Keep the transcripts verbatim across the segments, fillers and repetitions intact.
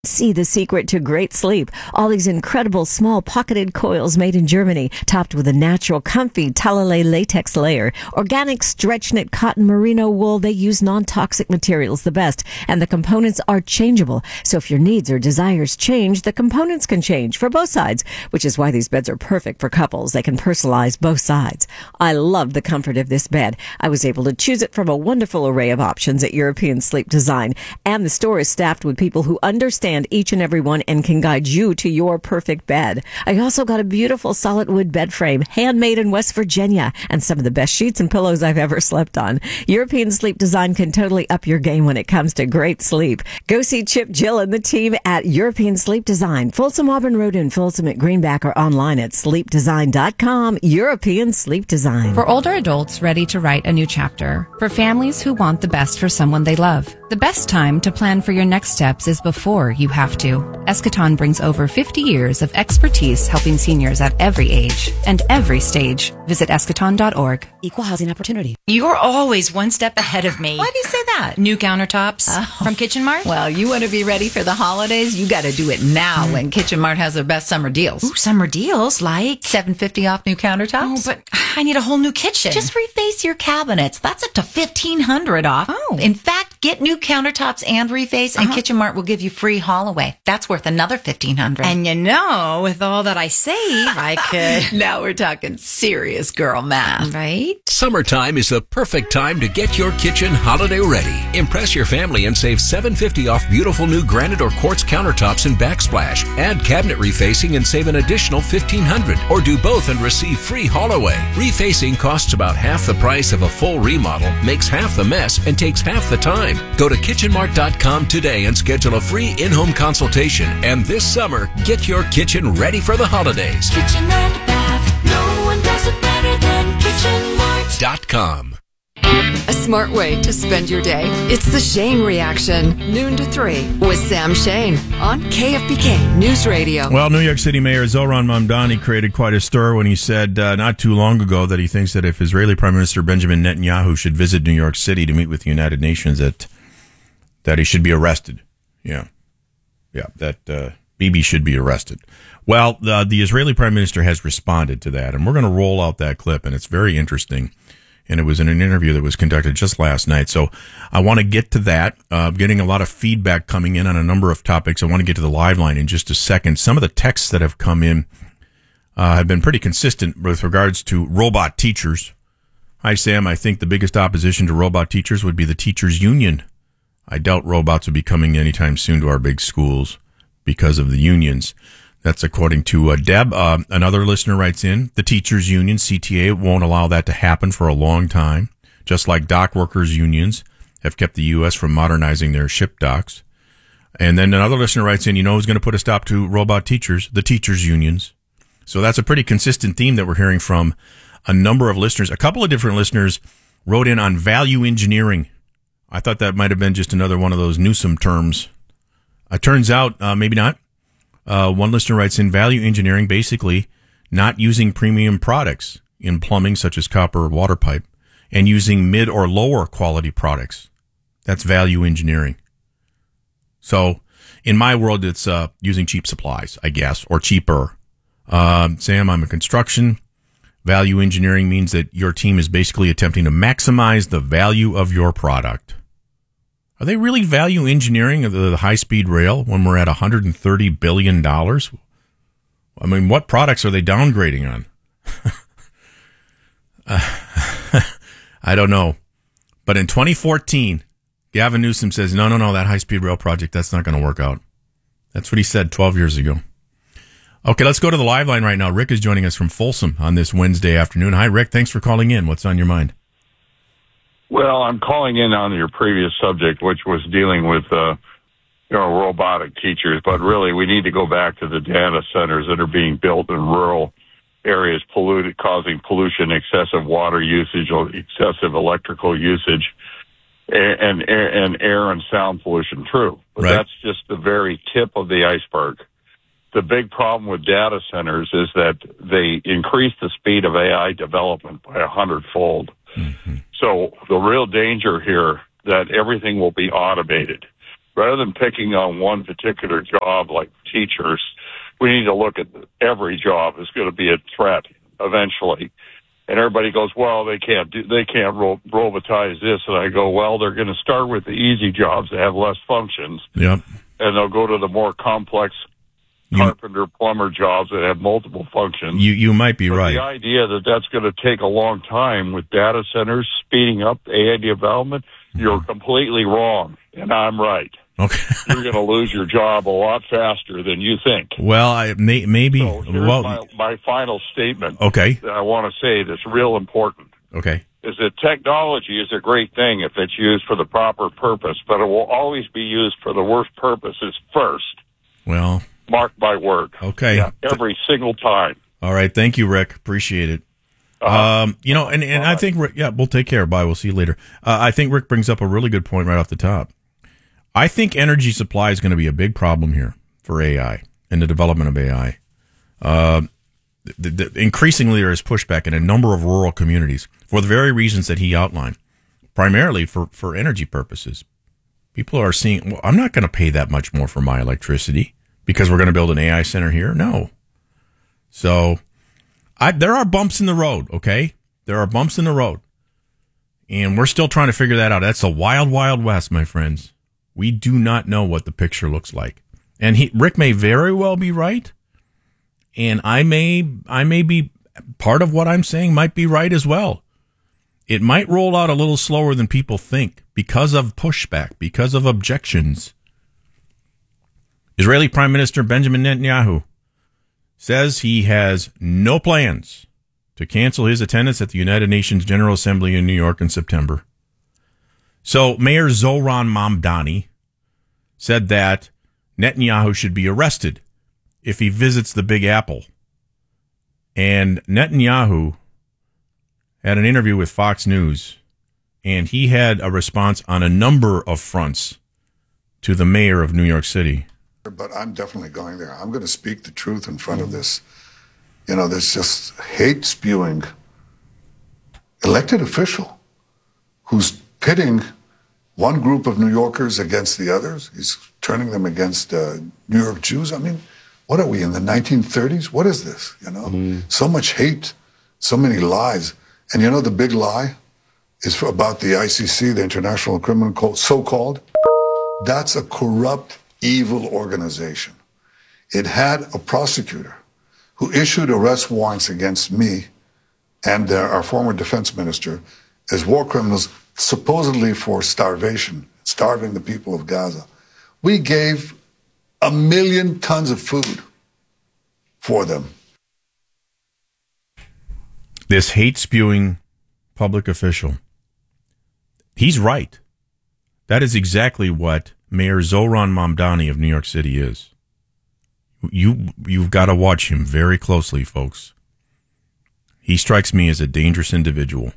See the secret to great sleep. All these incredible small pocketed coils made in Germany, topped with a natural, comfy Talalay latex layer. Organic stretch knit cotton merino wool. They use non-toxic materials the best, and the components are changeable. So if your needs or desires change, the components can change for both sides, which is why these beds are perfect for couples. They can personalize both sides. I love the comfort of this bed. I was able to choose it from a wonderful array of options at European Sleep Design, and the store is staffed with people who understand each and every one and can guide you to your perfect bed. I also got a beautiful solid wood bed frame, handmade in West Virginia, and some of the best sheets and pillows I've ever slept on. European Sleep Design can totally up your game when it comes to great sleep. Go see Chip, Jill, and the team at European Sleep Design, Folsom Auburn Road in Folsom at Greenback, or online at sleep design dot com. European Sleep Design. For older adults ready to write a new chapter. For families who want the best for someone they love. The best time to plan for your next steps is before you have to. Eschaton brings over fifty years of expertise helping seniors at every age and every stage. Visit eschaton dot org. Equal housing opportunity. You're always one step ahead of me. Why do you say that? New countertops oh. from Kitchen Mart. Well, you want to be ready for the holidays? You got to do it now mm. when Kitchen Mart has their best summer deals. Ooh, summer deals like seven fifty off new countertops. Oh, but I need a whole new kitchen. Just reface your cabinets. That's up to fifteen hundred dollars off. Oh. In fact, get new countertops and reface, and uh-huh. Kitchen Mart will give you free haul away. That's worth another fifteen hundred dollars. And you know, with all that I save, I could. Now we're talking serious girl math. Right? Summertime is the perfect time to get your kitchen holiday ready. Impress your family and save seven hundred fifty dollars off beautiful new granite or quartz countertops and backsplash. Add cabinet refacing and save an additional fifteen hundred dollars. Or do both and receive free haul away. Refacing costs about half the price of a full remodel, makes half the mess, and takes half the time. Go to kitchen mart dot com today and schedule a free in-home consultation. And this summer, get your kitchen ready for the holidays. Kitchen and bath, no one does it better than kitchen mart dot com. A smart way to spend your day. It's the Shane Reaction, noon to three, with Sam Shane on K F B K News Radio. Well, New York City Mayor Zohran Mamdani created quite a stir when he said uh, not too long ago that he thinks that if Israeli Prime Minister Benjamin Netanyahu should visit New York City to meet with the United Nations, that that he should be arrested. Yeah. Yeah, that uh, Bibi should be arrested. Well, the, the Israeli Prime Minister has responded to that, and we're going to roll out that clip, and it's very interesting. And it was in an interview that was conducted just last night. So I want to get to that. Uh, getting a lot of feedback coming in on a number of topics. I want to get to the live line in just a second. Some of the texts that have come in uh, have been pretty consistent with regards to robot teachers. Hi, Sam. I think the biggest opposition to robot teachers would be the teachers' union. I doubt robots will be coming anytime soon to our big schools because of the unions. That's according to uh, Deb. Uh, another listener writes in, the teachers union, C T A, won't allow that to happen for a long time, just like dock workers unions have kept the U S from modernizing their ship docks. And then another listener writes in, you know who's going to put a stop to robot teachers? The teachers unions. So that's a pretty consistent theme that we're hearing from a number of listeners. A couple of different listeners wrote in on value engineering. I thought that might have been just another one of those Newsom terms. It uh, turns out, uh, maybe not. Uh, one listener writes in, value engineering, basically not using premium products in plumbing, such as copper or water pipe, and using mid or lower quality products. That's value engineering. So in my world, it's uh, using cheap supplies, I guess, or cheaper. Uh, Sam, I'm in construction. Value engineering means that your team is basically attempting to maximize the value of your product. Are they really value engineering the high-speed rail when we're at one hundred thirty billion dollars? I mean, what products are they downgrading on? uh, I don't know. But in twenty fourteen, Gavin Newsom says, no, no, no, that high-speed rail project, that's not going to work out. That's what he said twelve years ago. Okay, let's go to the live line right now. Rick is joining us from Folsom on this Wednesday afternoon. Hi, Rick. Thanks for calling in. What's on your mind? Well, I'm calling in on your previous subject, which was dealing with, uh, you know, robotic teachers. But really, we need to go back to the data centers that are being built in rural areas, polluted, causing pollution, excessive water usage, or excessive electrical usage, and, and, and air and sound pollution. True, but right. That's just the very tip of the iceberg. The big problem with data centers is that they increase the speed of A I development by a hundredfold. Mm-hmm. So the real danger here that everything will be automated Rather than picking on one particular job like teachers, we need to look at every job is going to be a threat eventually. And everybody goes, well, they can't do, they can't ro- robotize this. And I go, well, they're going to start with the easy jobs that have less functions. Yep. And they'll go to the more complex carpenter, plumber jobs that have multiple functions. You you might be but right. The idea that that's going to take a long time with data centers speeding up A I development, mm-hmm. you're completely wrong, and I'm right. Okay. You're going to lose your job a lot faster than you think. Well, I may, maybe. So here's well, my, my final statement. Okay. That I want to say that's real important. Okay. Is that technology is a great thing if it's used for the proper purpose, but it will always be used for the worst purposes first. Well, mark my word. Okay. Yeah, every single time. All right. Thank you, Rick. Appreciate it. Uh-huh. Um, you know, and, and I think, Rick, yeah, we'll take care. Bye. We'll see you later. Uh, I think Rick brings up a really good point right off the top. I think energy supply is going to be a big problem here for A I and the development of A I. Uh, the, the, increasingly, there is pushback in a number of rural communities for the very reasons that he outlined, primarily for, for energy purposes. People are seeing, well, I'm not going to pay that much more for my electricity because we're going to build an A I center here. No. So I, there are bumps in the road, okay? There are bumps in the road. And we're still trying to figure that out. That's the wild, wild west, my friends. We do not know what the picture looks like. And he, Rick may very well be right. And I may, I may be, part of what I'm saying might be right as well. It might roll out a little slower than people think because of pushback, because of objections. Israeli Prime Minister Benjamin Netanyahu says he has no plans to cancel his attendance at the United Nations General Assembly in New York in September. So Mayor Zohran Mamdani said that Netanyahu should be arrested if he visits the Big Apple. And Netanyahu had an interview with Fox News, and he had a response on a number of fronts to the mayor of New York City. But I'm definitely going there. I'm going to speak the truth in front of this, you know, this just hate-spewing elected official who's pitting one group of New Yorkers against the others. He's turning them against uh, New York Jews. I mean, what are we, in the nineteen thirties? What is this, you know? Mm. So much hate, so many lies. And you know the big lie is for, about the I C C, the International Criminal Court, so-called? That's a corrupt, evil organization. It had a prosecutor who issued arrest warrants against me and uh, our former defense minister as war criminals, supposedly for starvation, starving the people of Gaza. We gave a million tons of food for them. This hate-spewing public official, he's right. That is exactly what Mayor Zohran Mamdani of New York City is. You, you've got to watch him very closely, folks. He strikes me as a dangerous individual.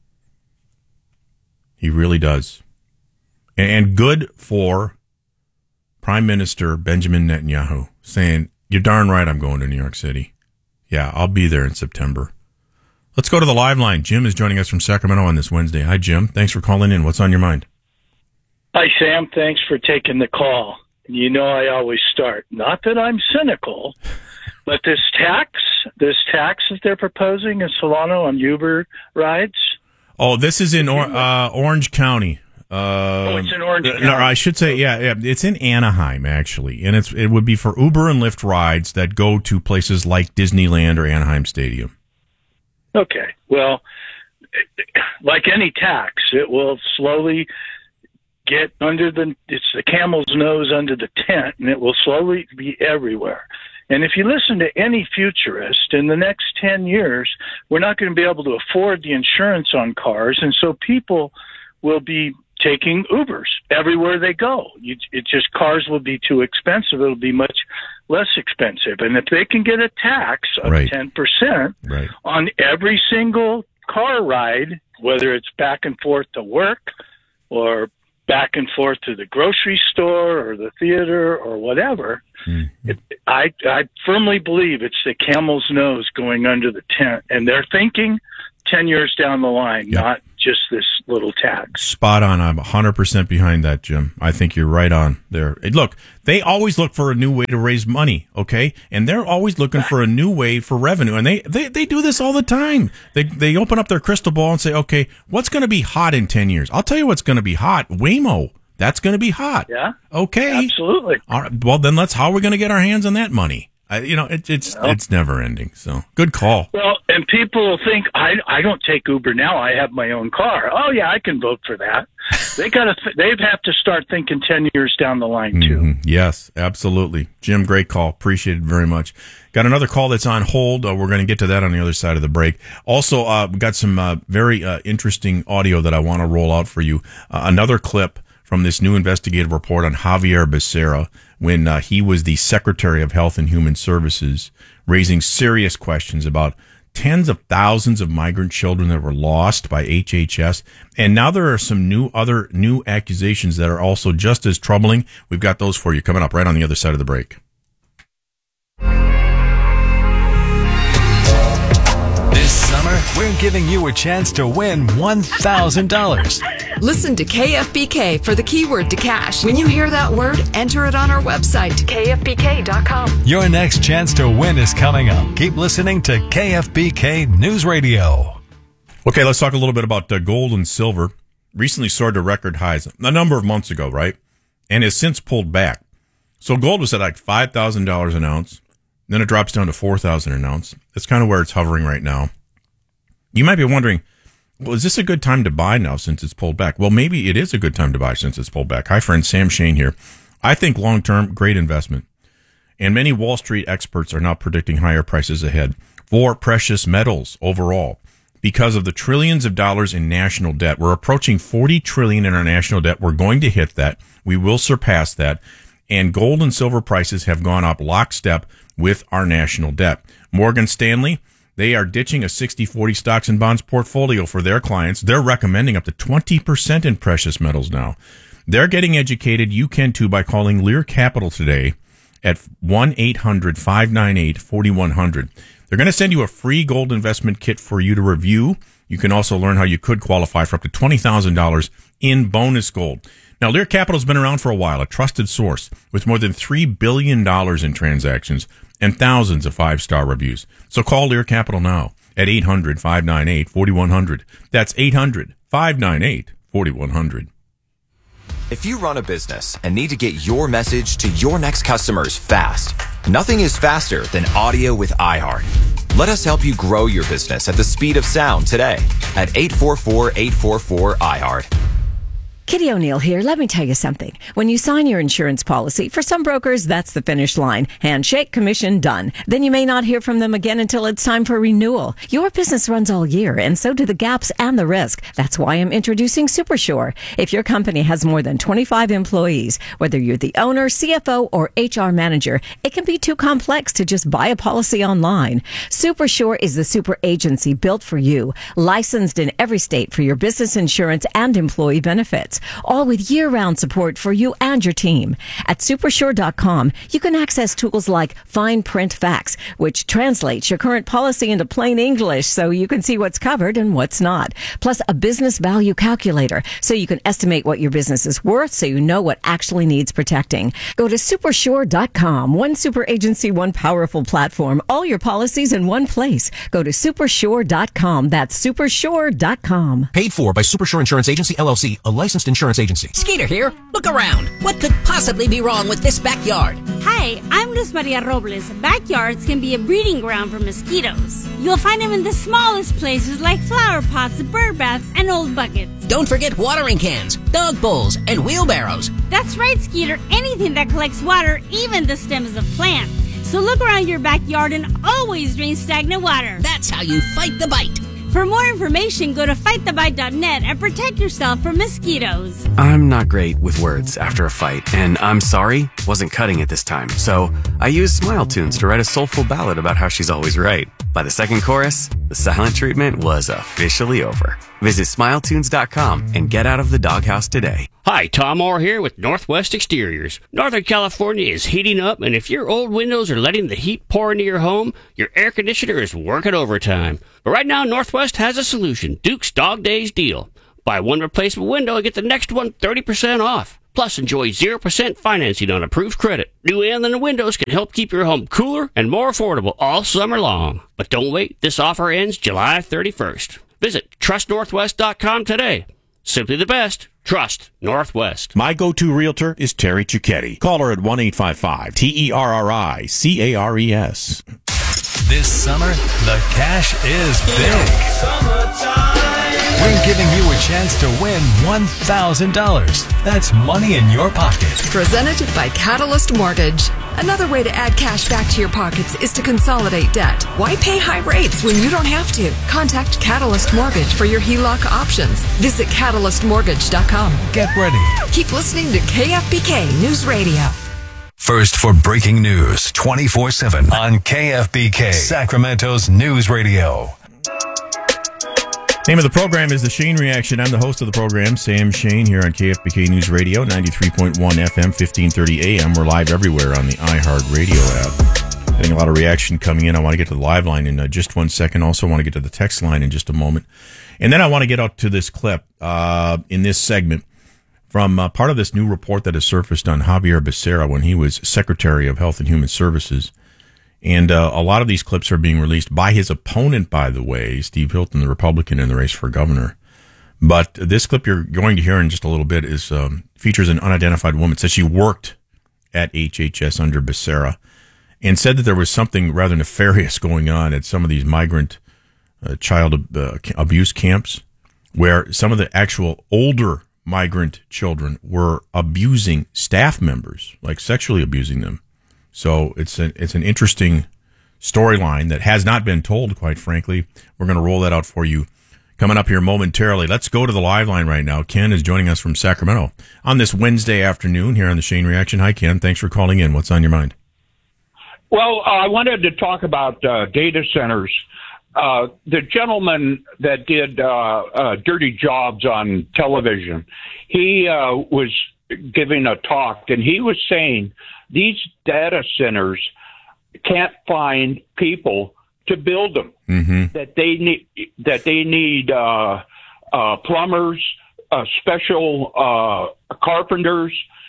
He really does. And good for Prime Minister Benjamin Netanyahu saying, you're darn right I'm going to New York City. Yeah, I'll be there in September. Let's go to the live line. Jim is joining us from Sacramento on this Wednesday. Hi, Jim. Thanks for calling in. What's on your mind? Hi, Sam. Thanks for taking the call. You know I always start. Not that I'm cynical, but this tax, this tax that they're proposing in Solano on Uber rides. Oh, this is in or, uh, Orange County. Uh, oh, it's in Orange County. No, I should say, yeah, yeah, it's in Anaheim, actually. And it's it would be for Uber and Lyft rides that go to places like Disneyland or Anaheim Stadium. Okay. Well, like any tax, it will slowly get under the, it's the camel's nose under the tent, and it will slowly be everywhere. And if you listen to any futurist, in the next ten years, we're not going to be able to afford the insurance on cars, and so people will be taking Ubers everywhere they go. You, it just, cars will be too expensive. It'll be much less expensive. And if they can get a tax of right. ten percent right. on every single car ride, whether it's back and forth to work or back and forth to the grocery store or the theater or whatever, mm-hmm. it, I, I firmly believe it's the camel's nose going under the tent. And they're thinking ten years down the line, yeah. not just this little tax. Spot on. I'm one hundred percent behind that, Jim. I think you're right on there. Hey, look, they always look for a new way to raise money, okay? And they're always looking for a new way for revenue. And they, they, they do this all the time. They they open up their crystal ball and say, okay, what's going to be hot in ten years? I'll tell you what's going to be hot. Waymo. That's going to be hot. Yeah. Okay. Absolutely. All right. Well, then let's, how are we going to get our hands on that money? I, you know, it, it's Well. it's never ending. So good call. Well, and people think I I don't take Uber now. I have my own car. Oh yeah, I can vote for that. They got to th- they have to start thinking ten years down the line too. Mhm. Yes, absolutely. Jim, great call. Appreciate it very much. Got another call that's on hold. Uh, we're going to get to that on the other side of the break. Also, uh, got some uh, very uh, interesting audio that I want to roll out for you. Uh, another clip from this new investigative report on Javier Becerra when uh, he was the Secretary of Health and Human Services, raising serious questions about tens of thousands of migrant children that were lost by H H S. And now there are some new other new accusations that are also just as troubling. We've got those for you coming up right on the other side of the break. This summer, we're giving you a chance to win one thousand dollars. Listen to K F B K for the keyword to cash. When you hear that word, enter it on our website, K F B K dot com. Your next chance to win is coming up. Keep listening to K F B K News Radio. Okay, let's talk a little bit about uh, gold and silver. Recently soared to record highs a number of months ago, right? And has since pulled back. So gold was at like five thousand dollars an ounce. Then it drops down to four thousand dollars an ounce. That's kind of where it's hovering right now. You might be wondering, well, is this a good time to buy now since it's pulled back? Well, maybe it is a good time to buy since it's pulled back. Hi, friend, Sam Shane here. I think long-term, great investment. And many Wall Street experts are now predicting higher prices ahead for precious metals overall because of the trillions of dollars in national debt. We're approaching forty trillion dollars in our national debt. We're going to hit that. We will surpass that. And gold and silver prices have gone up lockstep with our national debt. Morgan Stanley, they are ditching a sixty forty stocks and bonds portfolio for their clients. They're recommending up to twenty percent in precious metals now. They're getting educated. You can too by calling Lear Capital today at one eight hundred five nine eight four one zero zero. They're going to send you a free gold investment kit for you to review. You can also learn how you could qualify for up to twenty thousand dollars in bonus gold. Now, Lear Capital's been around for a while, a trusted source with more than three billion dollars in transactions and thousands of five-star reviews. So call Lear Capital now at eight hundred five nine eight four one zero zero. That's eight hundred five nine eight four one zero zero. If you run a business and need to get your message to your next customers fast, nothing is faster than audio with iHeart. Let us help you grow your business at the speed of sound today at eight four four eight four four iHeart. Kitty O'Neill here. Let me tell you something. When you sign your insurance policy, for some brokers, that's the finish line. Handshake, commission, done. Then you may not hear from them again until it's time for renewal. Your business runs all year, and so do the gaps and the risk. That's why I'm introducing SuperSure. If your company has more than twenty-five employees, whether you're the owner, C F O, or H R manager, it can be too complex to just buy a policy online. SuperSure is the super agency built for you, licensed in every state for your business insurance and employee benefits, all with year-round support for you and your team. At supersure dot com, you can access tools like Fine Print Facts, which translates your current policy into plain English so you can see what's covered and what's not. Plus, a business value calculator so you can estimate what your business is worth so you know what actually needs protecting. Go to supersure dot com. One super agency, one powerful platform. All your policies in one place. Go to supersure dot com. That's supersure dot com. Paid for by Supersure Insurance Agency, L L C, a licensed insurance agency. Skeeter here. Look around. What could possibly be wrong with this backyard? Hi, I'm Luz Maria Robles. Backyards can be a breeding ground for mosquitoes. You'll find them in the smallest places like flower pots, bird baths, and old buckets. Don't forget watering cans, dog bowls, and wheelbarrows. That's right, Skeeter. Anything that collects water, even the stems of plants. So look around your backyard and always drain stagnant water. That's how you fight the bite. For more information, go to fight the bite dot net and protect yourself from mosquitoes. I'm not great with words after a fight, and I'm sorry, wasn't cutting it this time. So I used Smile Tunes to write a soulful ballad about how she's always right. By the second chorus, the silent treatment was officially over. Visit smile tunes dot com and get out of the doghouse today. Hi, Tom Orr here with Northwest Exteriors. Northern California is heating up, and if your old windows are letting the heat pour into your home, your air conditioner is working overtime. But right now, Northwest has a solution, Duke's Dog Days deal. Buy one replacement window and get the next one thirty percent off. Plus, enjoy zero percent financing on approved credit. New Anlin Windows can help keep your home cooler and more affordable all summer long. But don't wait. This offer ends July thirty-first. Visit trust northwest dot com today. Simply the best. Trust Northwest. My go-to realtor is Terry Cicchetti. Call her at one eight five five T E R R I C A R E S. This summer, the cash is big. We're giving you a chance to win one thousand dollars. That's money in your pocket. Presented by Catalyst Mortgage. Another way to add cash back to your pockets is to consolidate debt. Why pay high rates when you don't have to? Contact Catalyst Mortgage for your H E L O C options. Visit catalyst mortgage dot com. Get ready. Keep listening to K F B K News Radio. First for breaking news twenty-four seven on K F B K, Sacramento's News Radio. Name of the program is The Shane Reaction. I'm the host of the program, Sam Shane, here on K F B K News Radio, ninety-three point one F M, fifteen thirty A M. We're live everywhere on the iHeartRadio app. Getting a lot of reaction coming in. I want to get to the live line in uh, just one second. Also want to get to the text line in just a moment. And then I want to get out to this clip uh, in this segment from uh, part of this new report that has surfaced on Javier Becerra when he was Secretary of Health and Human Services. And uh, a lot of these clips are being released by his opponent, by the way, Steve Hilton, the Republican in the race for governor. But this clip you're going to hear in just a little bit is um, features an unidentified woman. It says she worked at H H S under Becerra and said that there was something rather nefarious going on at some of these migrant uh, child uh, abuse camps where some of the actual older migrant children were abusing staff members, like sexually abusing them. So it's an, it's an interesting storyline that has not been told, quite frankly. We're going to roll that out for you coming up here momentarily. Let's go to the live line right now. Ken is joining us from Sacramento on this Wednesday afternoon here on the Shane Reaction. Hi, Ken. Thanks for calling in. What's on your mind? Well, uh, I wanted to talk about uh, data centers. Uh, the gentleman that did uh, uh, Dirty Jobs on television, he uh, was giving a talk, and he was saying these data centers can't find people to build them. Mm-hmm. That they need that they need uh, uh, plumbers, uh, special uh, carpenters,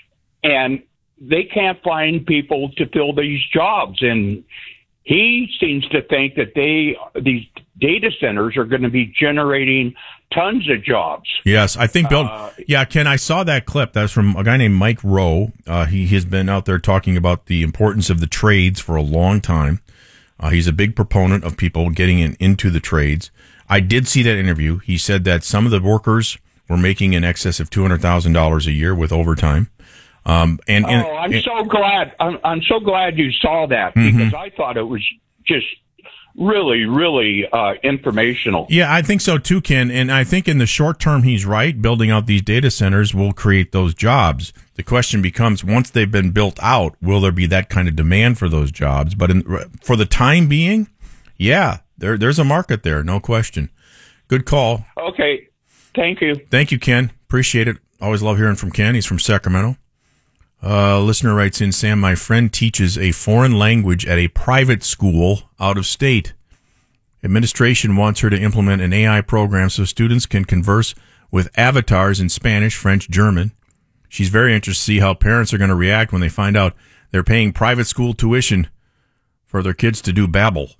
and they can't find people to fill these jobs. And he seems to think that they these data centers are going to be generating tons of jobs. Yes, I think Bill. Uh, yeah, Ken, I saw that clip. That's from a guy named Mike Rowe. Uh, he has been out there talking about the importance of the trades for a long time. Uh, he's a big proponent of people getting in, into the trades. I did see that interview. He said that some of the workers were making in excess of two hundred thousand dollars a year with overtime. Um, and, and oh, I'm and, so glad. I'm, I'm so glad you saw that Mm-hmm. because I thought it was just really, really uh, informational. Yeah, I think so too, Ken. And I think in the short term, he's right. Building out these data centers will create those jobs. The question becomes, once they've been built out, will there be that kind of demand for those jobs? But in, for the time being, yeah, there, there's a market there, no question. Good call. Okay. Thank you. Thank you, Ken. Appreciate it. Always love hearing from Ken. He's from Sacramento. Uh, listener writes in, Sam, my friend teaches a foreign language at a private school out of state. Administration wants her to implement an A I program so students can converse with avatars in Spanish, French, German. She's very interested to see how parents are going to react when they find out they're paying private school tuition for their kids to do Babbel.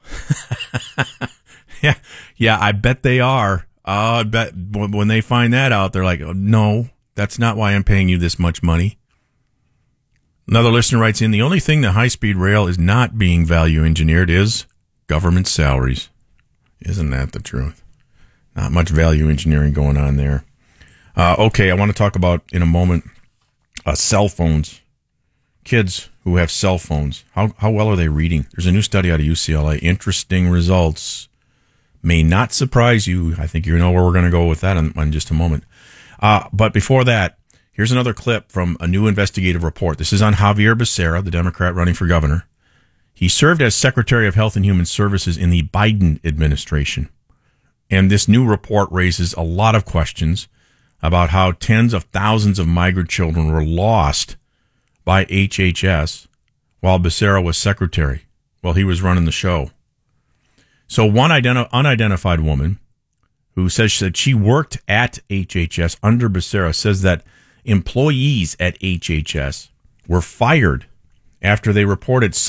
yeah, yeah, I bet they are. Uh, I bet when they find that out, they're like, oh, no, that's not why I'm paying you this much money. Another listener writes in, the only thing that high-speed rail is not being value engineered is government salaries. Isn't that the truth? Not much value engineering going on there. Uh, okay, I want to talk about, in a moment, uh, cell phones. Kids who have cell phones. How how well are they reading? There's a new study out of U C L A. Interesting results. May not surprise you. I think you know where we're going to go with that in, in just a moment. Uh, but before that, here's another clip from a new investigative report. This is on Javier Becerra, the Democrat running for governor. He served as Secretary of Health and Human Services in the Biden administration. And this new report raises a lot of questions about how tens of thousands of migrant children were lost by H H S while Becerra was secretary, while he was running the show. So one identi- unidentified woman who says that she worked at H H S under Becerra, says that employees at H H S were fired after they reported